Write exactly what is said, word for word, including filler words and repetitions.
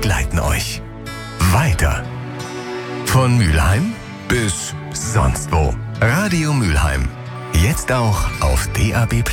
begleiten euch weiter. Von Mülheim bis sonst wo. Radio Mülheim. Jetzt auch auf D A B plus.